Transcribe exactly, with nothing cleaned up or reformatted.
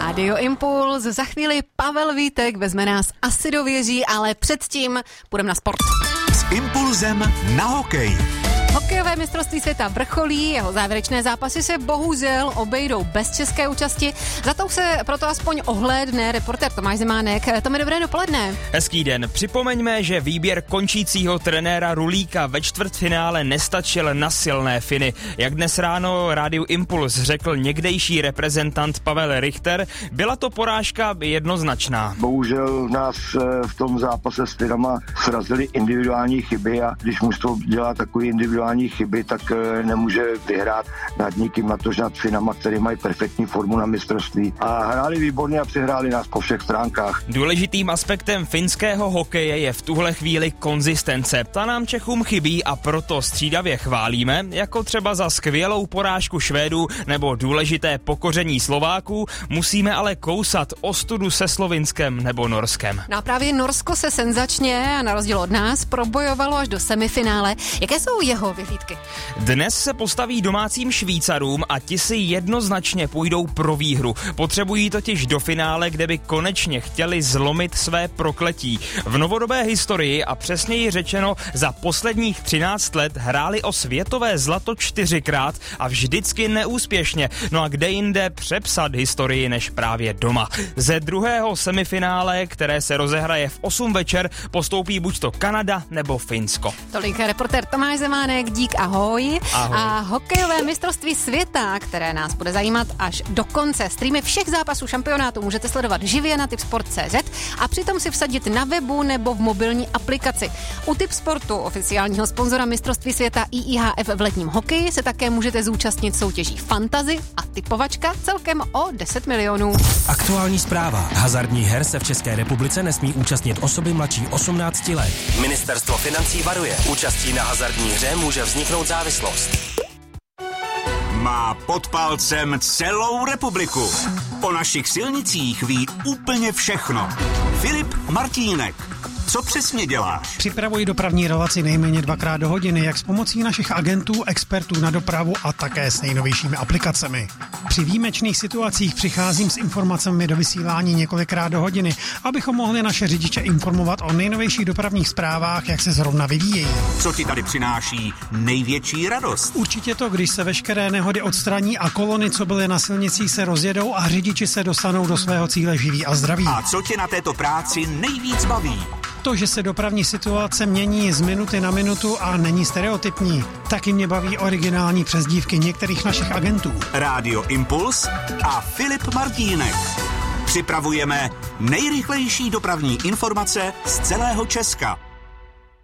Rádio Impuls, za chvíli Pavel Vítek vezme nás asi do věží, ale předtím půjdeme na sport. S Impulzem na hokej. Hokejové mistrovství světa vrcholí, jeho závěrečné zápasy se bohužel obejdou bez české účasti. Za to se proto aspoň ohlédne reportér Tomáš Zemánek. Tomi, dobré dopoledne. Hezký den. Připomeňme, že výběr končícího trenéra Rulíka ve čtvrtfinále nestačil na silné Finy. Jak dnes ráno Rádiu Impuls řekl někdejší reprezentant Pavel Richter, byla to porážka jednoznačná. Bohužel nás v tom zápase s Finama srazily individuální chyby a když mužstvo dělá takový individuální chyby, tak nemůže vyhrát nad nikým, na to, že nad Finama, který mají perfektní formu na mistrovství. A hráli výborně a přihráli nás po všech stránkách. Důležitým aspektem finského hokeje je v tuhle chvíli konzistence. Ta nám Čechům chybí a proto střídavě chválíme, jako třeba za skvělou porážku Švédů nebo důležité pokoření Slováků, musíme ale kousat ostudu se Slovinskem nebo Norskem. No a právě Norsko se senzačně a na rozdíl od nás probojovalo až do semifinále. Jaké jsou jeho vyhlídky? Dnes se postaví domácím Švýcarům a ti si jednoznačně půjdou pro výhru. Potřebují totiž do finále, kde by konečně chtěli zlomit své prokletí. V novodobé historii a přesněji řečeno za posledních třináct let hráli o světové zlato čtyřikrát a vždycky neúspěšně. No a kde jinde přepsat historii než právě doma. Ze druhého semifinále, které se rozehraje v osm večer, postoupí buď to Kanada nebo Finsko. Tolik reportér Tomáš Zemánek, dík, ahoj. Ahoj. A hokejové mistrovství světa, které nás bude zajímat až do konce. Streamy všech zápasů šampionátu můžete sledovat živě na tipsport tečka cé zet a přitom si vsadit na webu nebo v mobilní aplikaci. U Tipsportu, oficiálního sponzora mistrovství světa I I H F v letním hokeji, se také můžete zúčastnit soutěží Fantasy a typovačka celkem o deset milionů. Aktuální zpráva. Hazardních her se v České republice nesmí účastnit osoby mladší osmnácti let. Ministerstvo financí varuje. Účastí na hazardní hře může vzniknout závislost. Má pod palcem celou republiku. O našich silnicích ví úplně všechno. Filip Martínek. Co přesně děláš? Připravuji dopravní relaci nejméně dvakrát do hodiny, jak s pomocí našich agentů, expertů na dopravu a také s nejnovějšími aplikacemi. Při výjimečných situacích přicházím s informacemi do vysílání několikrát do hodiny, abychom mohli naše řidiče informovat o nejnovějších dopravních zprávách, jak se zrovna vyvíjejí. Co ti tady přináší největší radost? Určitě to, když se veškeré nehody odstraní a kolony, co byly na silnicích, se rozjedou a řidiči se dostanou do svého cíle živí a zdraví. A co tě na této práci nejvíc baví? To, že se dopravní situace mění z minuty na minutu a není stereotypní, taky mě baví originální přezdívky některých našich agentů. Rádio Impuls a Filip Martínek. Připravujeme nejrychlejší dopravní informace z celého Česka.